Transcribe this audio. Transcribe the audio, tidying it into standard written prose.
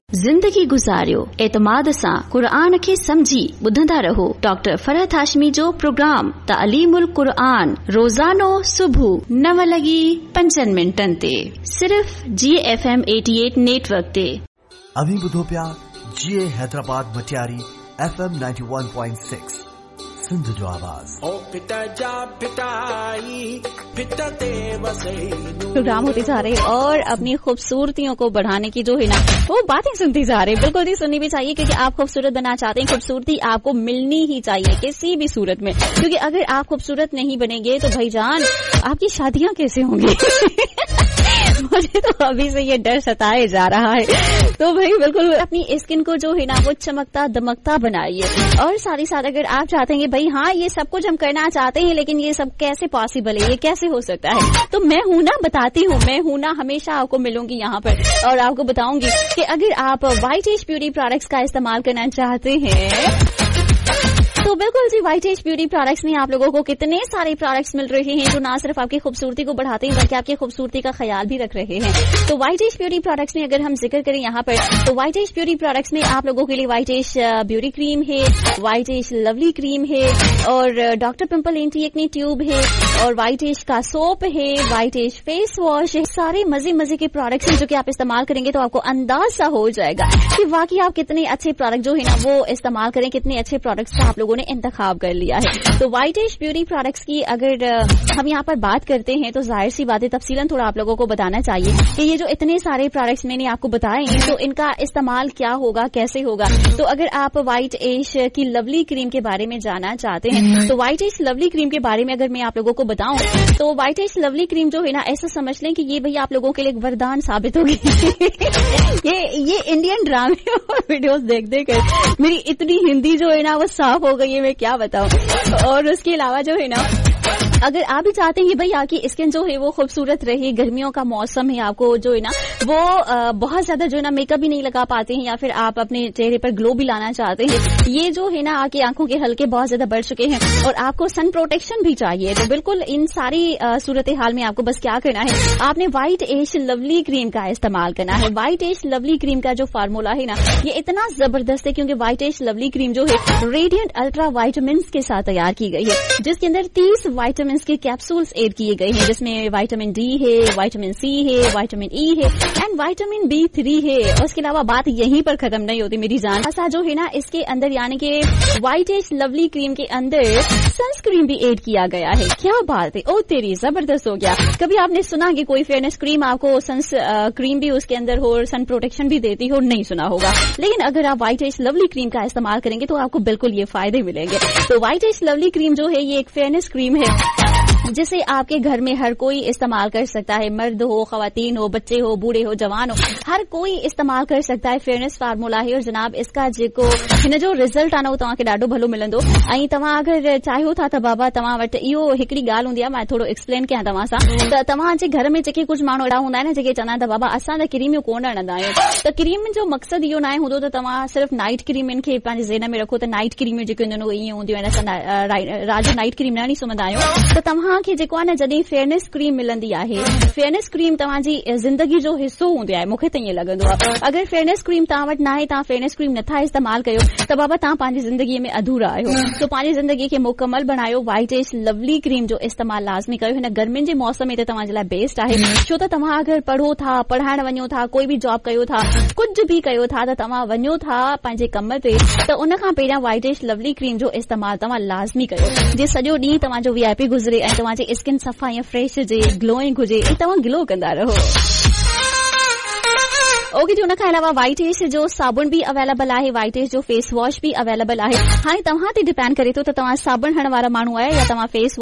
जिंदगी गुज़ारियो एतमाद सां क़ुरान खे समझी ॿुधंदा रहो। डॉक्टर फरहत हाशमी जो प्रोग्राम तालीमुल क़ुरान रोज़ानो सुबुह 9:05 ते सिर्फ़ GFM 88 नेटवर्क ते। अभी ॿुधो पिया GA हैदराबाद मटियारी FM 91.6 सिंध जो आवाज। प्रोग्राम होते जा रहे और अपनी खूबसूरतियों को बढ़ाने की जो है ना वो बातें सुनती जा रहे। बिल्कुल नहीं सुननी भी चाहिए क्योंकि आप खूबसूरत बनना चाहते हैं। खूबसूरती आपको मिलनी ही चाहिए किसी भी सूरत में, क्योंकि अगर आप खूबसूरत नहीं बनेंगे तो भाईजान आपकी शादियां कैसे होंगी? मुझे तो अभी से ये डर सताए जा रहा है। तो भाई बिल्कुल अपनी स्किन को जो है ना वो चमकता दमकता बनाइए। और साथ ही साथ अगर आप चाहते हैं भाई हाँ ये सब कुछ हम करना चाहते हैं लेकिन ये सब कैसे पॉसिबल है, ये कैसे हो सकता है, तो मैं हूं ना, बताती हूँ। मैं हूं ना, हमेशा आपको मिलूंगी यहाँ पर और आपको बताऊंगी कि अगर आप व्हाइट एज ब्यूटी प्रोडक्ट्स का इस्तेमाल करना चाहते हैं तो बिल्कुल जी व्हाइट एज ब्यूटी प्रोडक्ट्स में आप लोगों को कितने सारे प्रोडक्ट्स मिल रहे हैं जो ना सिर्फ आपकी खूबसूरती को बढ़ाते हैं बल्कि आपकी खूबसूरती का ख्याल भी रख रहे हैं। तो व्हाइट एज ब्यूटी प्रोडक्ट्स में अगर हम जिक्र करें यहाँ पर तो व्हाइट एज ब्यूटी प्रोडक्ट्स में आप लोगों के लिए व्हाइट एज ब्यूटी क्रीम है, व्हाइट एज लवली क्रीम है और doctor pimple anti acne tube है और व्हाइट एज का सोप है, व्हाइट एज फेस वॉश है। सारे मजे मजे के प्रोडक्ट्स हैं जो कि आप इस्तेमाल करेंगे तो आपको अंदाजा हो जाएगा कि वाकई आप कितने अच्छे प्रोडक्ट जो है ना वो इस्तेमाल करें, कितने अच्छे प्रोडक्ट्स का आप लोगों ने इंतखाब कर लिया है। तो व्हाइट एज ब्यूटी प्रोडक्ट्स की अगर हम यहाँ पर बात करते हैं तो जाहिर सी बात है तफसीलन थोड़ा आप लोगों को बताना चाहिए कि ये जो इतने सारे प्रोडक्ट्स मैंने आपको बताए हैं तो इनका इस्तेमाल क्या होगा, कैसे होगा। तो अगर आप व्हाइट एज की लवली क्रीम के बारे में जानना चाहते हैं तो व्हाइट एज लवली क्रीम के बारे में अगर मैं आप लोगों को बताऊं तो व्हाइट एज लवली क्रीम जो है ना ऐसा समझ लें कि ये भैया आप लोगों के लिए एक वरदान साबित होगी। ये इंडियन ड्रामे और वीडियोस देख देख कर मेरी इतनी हिंदी जो है ना वो साफ हो गई है, मैं क्या बताऊं। और उसके अलावा जो है ना अगर आप भी चाहते हैं कि भाई आपकी स्किन जो है वो खूबसूरत रहे, गर्मियों का मौसम है, आपको जो है ना वो बहुत ज्यादा जो है ना मेकअप भी नहीं लगा पाते हैं या फिर आप अपने चेहरे पर ग्लो भी लाना चाहते हैं, ये जो है ना आपकी आंखों के हल्के बहुत ज्यादा बढ़ चुके हैं और आपको सन प्रोटेक्शन भी चाहिए, तो बिल्कुल इन सारी सूरत हाल में आपको बस क्या करना है, आपने व्हाइट एज लवली क्रीम का इस्तेमाल करना है। व्हाइट एज लवली क्रीम का जो फार्मूला है ना ये इतना जबरदस्त है क्योंकि व्हाइट एज लवली क्रीम जो है रेडिएंट अल्ट्रा वाइटामिन के साथ तैयार की गई है जिसके अंदर 30 वाइटामिन के कैप्सूल्स ऐड किए गए हैं जिसमें विटामिन डी है, विटामिन सी है, विटामिन ई है एंड विटामिन B3 है। और उसके अलावा बात यहीं पर खत्म नहीं होती मेरी जान, ऐसा जो है ना इसके अंदर यानी कि व्हाइट एज लवली क्रीम के अंदर सनस्क्रीन भी ऐड किया गया है। क्या बात है, ओ तेरी जबरदस्त हो गया। कभी आपने सुना कि कोई फेयरनेस क्रीम आपको सन क्रीम भी उसके अंदर हो और सन प्रोटेक्शन भी देती हो? नहीं सुना होगा, लेकिन अगर आप व्हाइट एज लवली क्रीम का इस्तेमाल करेंगे तो आपको बिल्कुल ये फायदे मिलेंगे। तो व्हाइट एज लवली क्रीम जो है ये एक फेयरनेस क्रीम है जिसे आपके घर में हर कोई इस्तेमाल कर सकता है, मर्द हो, खवातीन हो, बच्चे हो, बूढ़े हो, जवान हो, हर कोई इस्तेमाल कर सकता है। फेयरनेस फार्मूला है और जनाब इसका जेको हिन जो रिजल्ट आना वो तव्हांखे ॾाढो भलो मिलंदो। ऐं तव्हां अगरि चाहियो था त बाबा तव्हां वटि इहो हिकिड़ी ॻाल्हि हूंदी आहे, मां थोरो एक्सप्लेन कयां तव्हां सां, त तव्हांजे घर में जेके कुझु माण्हू अहिड़ा हूंदा आहिनि जेके चवंदा आहिनि त बाबा असां त क्रीमियूं कोन हणंदा आहियूं, त क्रीम जो मक़सदु इहो न हूंदो त तव्हां सिर्फ़ु नाइट क्रीमनि खे पंहिंजे ज़हन में रखो त नाइट क्रीमियूं जेके हूंदियूं आहिनि ईअं हूंदियूं आहिनि, असां राति जो नाइट क्रीम न सुम्हंदा आहियूं। त तव्हांखे जेको आहे न जॾहिं फेयरनेस क्रीम मिलंदी आहे, फेयरनेस क्रीम तव्हांजी ज़िंदगी जो हिस्सो हूंदी आहे, मूंखे त ईअं लॻंदो आहे। अगरि फेयरनेस क्रीम तव्हां वटि न आहे, तव्हां फेयरनेस क्रीम नथा इस्तेमाल कयो त बाबा तव्हां पंहिंजी ज़िंदगीअ में अधूरा आहियो। तो पंहिंजी ज़िंदगी खे मुकमल बणायो, व्हाइट एज लवली क्रीम जो इस्तेमाल लाज़मी कयो। हिन गर्मियुनि जे मौसम में त तव्हांजे लाइ बेस्ट आहे, छो त तव्हां अगरि पढ़ो था, पढ़ाइण वञो था, कोई बि जॉब कयो था, कुझु बि कयो था त तव्हां वञो था पंहिंजे कम ते त उन खां पहिरियां व्हाइट एज लवली क्रीम जो इस्तेमाल तव्हां लाज़मी कयो। जे सॼो ॾींहुं तव्हांजो VIP गुज़रे ऐं तव्हांजी स्किन सफ़ा या फ्रेश हुजे, ग्लोइंग हुजे ऐं तव्हां ग्लो कंदा रहो। ओके जी, उनखां अलावा व्हाइट एज जो साबुण बि अवेलेबल आहे, व्हाइट एज जो फेस वॉश बि अवेलेबल आहे। हाणे तव्हां ते डिपेंड करे थो त तव्हां साबुण हणण वारा माण्हू आहियो या तव्हां फेस